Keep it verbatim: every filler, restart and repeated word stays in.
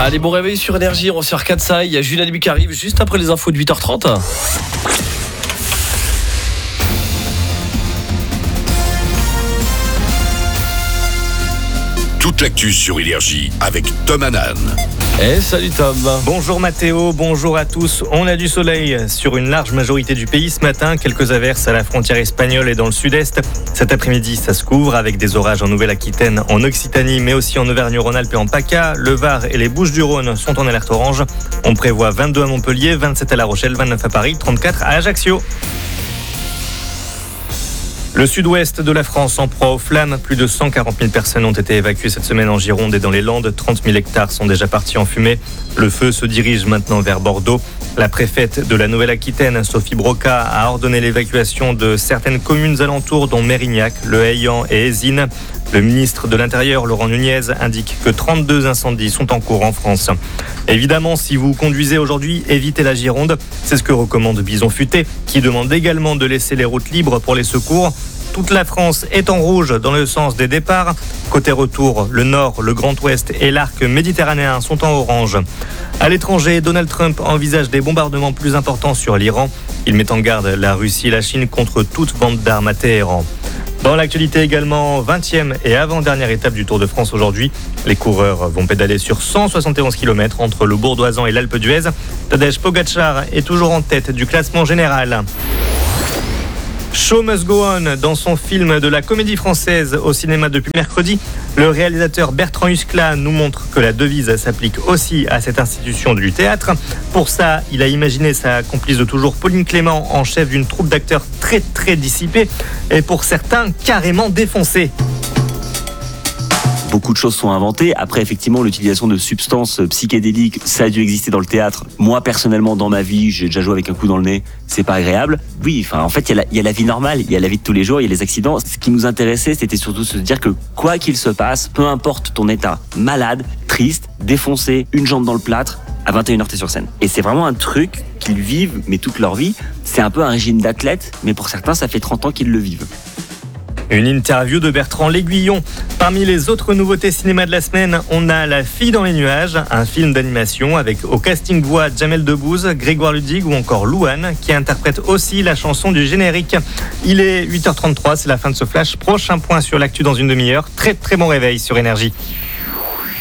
Allez, bon réveil sur Énergie, on se regarde ça. Il y a Julien Dubuc qui arrive juste après les infos de huit heures trente. Toute l'actu sur Énergie avec Tom Hanan. Eh, salut Tom. Bonjour Mathéo, bonjour à tous. On a du soleil sur une large majorité du pays ce matin. Quelques averses à la frontière espagnole et dans le sud-est. Cet après-midi, ça se couvre avec des orages en Nouvelle-Aquitaine, en Occitanie, mais aussi en Auvergne-Rhône-Alpes et en PACA. Le Var et les Bouches-du-Rhône sont en alerte orange. On prévoit vingt-deux à Montpellier, vingt-sept à La Rochelle, vingt-neuf à Paris, trente-quatre à Ajaccio. Le sud-ouest de la France en proie aux flammes. Plus de cent quarante mille personnes ont été évacuées cette semaine en Gironde et dans les Landes. trente mille hectares sont déjà partis en fumée. Le feu se dirige maintenant vers Bordeaux. La préfète de la Nouvelle-Aquitaine, Sophie Broca, a ordonné l'évacuation de certaines communes alentours, dont Mérignac, Le Haillan et Ézines. Le ministre de l'Intérieur, Laurent Nunez, indique que trente-deux incendies sont en cours en France. Évidemment, si vous conduisez aujourd'hui, évitez la Gironde. C'est ce que recommande Bison Futé, qui demande également de laisser les routes libres pour les secours. Toute la France est en rouge dans le sens des départs. Côté retour, le Nord, le Grand Ouest et l'arc méditerranéen sont en orange. À l'étranger, Donald Trump envisage des bombardements plus importants sur l'Iran. Il met en garde la Russie et la Chine contre toute vente d'armes à Téhéran. Dans l'actualité également, vingtième et avant-dernière étape du Tour de France aujourd'hui. Les coureurs vont pédaler sur cent soixante et onze kilomètres entre le Bourdoisan et l'Alpe d'Huez. Tadej Pogačar est toujours en tête du classement général. Show must go on. Dans son film de la comédie française au cinéma depuis mercredi, le réalisateur Bertrand Huskla nous montre que la devise s'applique aussi à cette institution du théâtre. Pour ça, il a imaginé sa complice de toujours, Pauline Clément, en chef d'une troupe d'acteurs très très dissipés et pour certains carrément défoncés. Beaucoup de choses sont inventées. Après, effectivement, l'utilisation de substances psychédéliques, ça a dû exister dans le théâtre. Moi, personnellement, dans ma vie, j'ai déjà joué avec un coup dans le nez. C'est pas agréable. Oui, enfin, en fait, il y a la, il y a la vie normale, il y a la vie de tous les jours, il y a les accidents. Ce qui nous intéressait, c'était surtout se dire que quoi qu'il se passe, peu importe ton état, malade, triste, défoncé, une jambe dans le plâtre, à vingt et une heures, t'es sur scène. Et c'est vraiment un truc qu'ils vivent, mais toute leur vie. C'est un peu un régime d'athlète, mais pour certains, ça fait trente ans qu'ils le vivent. Une interview de Bertrand L'Aiguillon. Parmi les autres nouveautés cinéma de la semaine, on a La Fille dans les nuages, un film d'animation avec au casting voix Jamel Debbouze, Grégoire Ludig ou encore Louane, qui interprète aussi la chanson du générique. Il est huit heures trente-trois, c'est la fin de ce flash. Prochain point sur l'actu dans une demi-heure. Très très bon réveil sur Énergie.